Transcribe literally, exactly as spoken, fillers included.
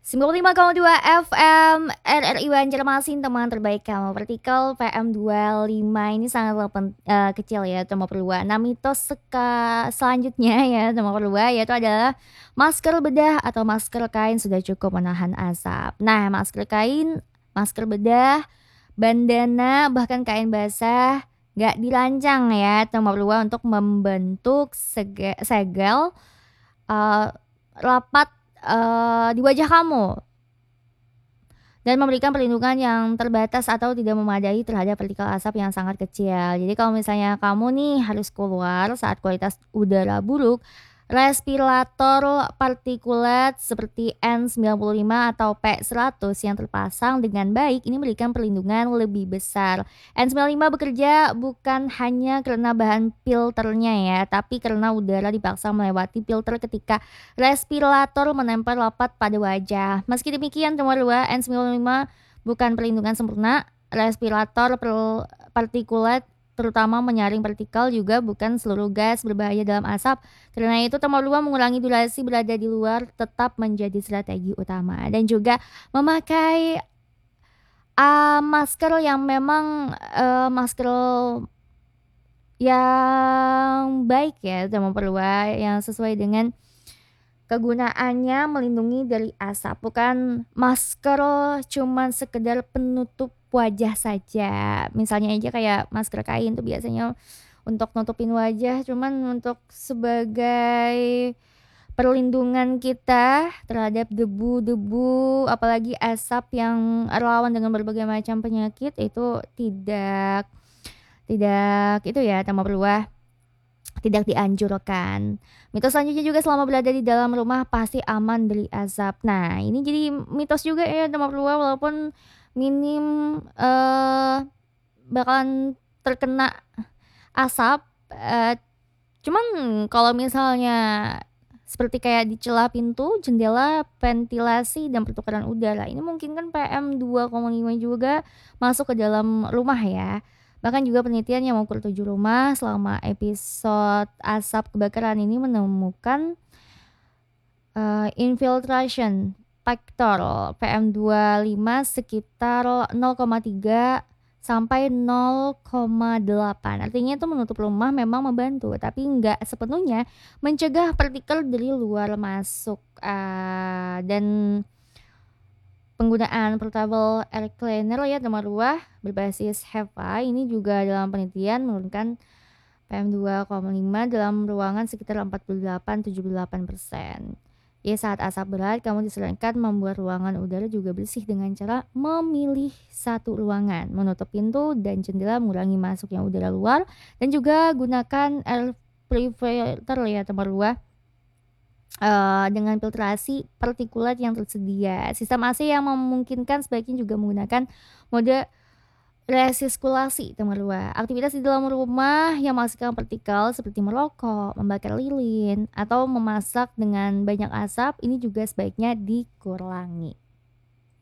sembilan puluh lima koma dua F M R R I Banjarmasin, teman terbaik kamu. Partikel P M dua puluh lima ini sangatlah pen- eh, kecil ya, cuma perlu. Nah, mitos seka selanjutnya ya, cuma perlu yaitu adalah masker bedah atau masker kain sudah cukup menahan asap. Nah, masker kain, masker bedah, bandana, bahkan kain basah nggak dirancang ya, cuma perlu untuk membentuk sege- segel eh, rapat eh, di wajah kamu dan memberikan perlindungan yang terbatas atau tidak memadai terhadap partikel asap yang sangat kecil. Jadi kalau misalnya kamu nih harus keluar saat kualitas udara buruk, respirator partikulat seperti N sembilan puluh lima atau P seratus yang terpasang dengan baik ini memberikan perlindungan lebih besar. N sembilan puluh lima bekerja bukan hanya karena bahan filternya ya, tapi karena udara dipaksa melewati filter ketika respirator menempel rapat pada wajah. Meski demikian, nomor dua, N sembilan puluh lima bukan perlindungan sempurna. Respirator per- partikulat terutama menyaring partikel juga bukan seluruh gas berbahaya dalam asap. Karena itu nomor dua, mengurangi durasi berada di luar tetap menjadi strategi utama. Dan juga memakai uh, masker yang memang uh, masker yang baik ya, nomor dua, yang sesuai dengan kegunaannya melindungi dari asap, bukan masker cuman sekedar penutup wajah saja. Misalnya aja kayak masker kain tuh biasanya untuk nutupin wajah, cuman untuk sebagai perlindungan kita terhadap debu-debu, apalagi asap yang rawan dengan berbagai macam penyakit itu tidak tidak itu ya, tambah berubah tidak dianjurkan. Mitos selanjutnya juga selama berada di dalam rumah pasti aman dari asap. Nah, ini jadi mitos juga ya nomor dua, walaupun minim eh bakalan terkena asap. eh, Cuman kalau misalnya seperti kayak di celah pintu, jendela, ventilasi dan pertukaran udara, ini mungkin kan P M dua koma lima juga masuk ke dalam rumah ya. Bahkan juga penelitian yang mengukur tujuh rumah selama episode asap kebakaran ini menemukan eh, infiltration faktor P M dua puluh lima sekitar nol koma tiga sampai nol koma delapan. Artinya itu menutup rumah memang membantu, tapi nggak sepenuhnya mencegah partikel dari luar masuk. Ah, dan penggunaan portable air cleaner ya nomor dua berbasis HEPA ini juga dalam penelitian menurunkan P M dua koma lima dalam ruangan sekitar empat puluh delapan sampai tujuh puluh delapan persen. Ya, saat asap berat, kamu disarankan membuat ruangan udara juga bersih dengan cara memilih satu ruangan, menutup pintu dan jendela, mengurangi masuknya udara luar, dan juga gunakan air purifier ya nomor dua eh, dengan filtrasi partikulat yang tersedia. Sistem A C yang memungkinkan sebaiknya juga menggunakan mode resirkulasi nomor dua. Aktivitas di dalam rumah yang menghasilkan partikel seperti merokok, membakar lilin, atau memasak dengan banyak asap ini juga sebaiknya dikurangi.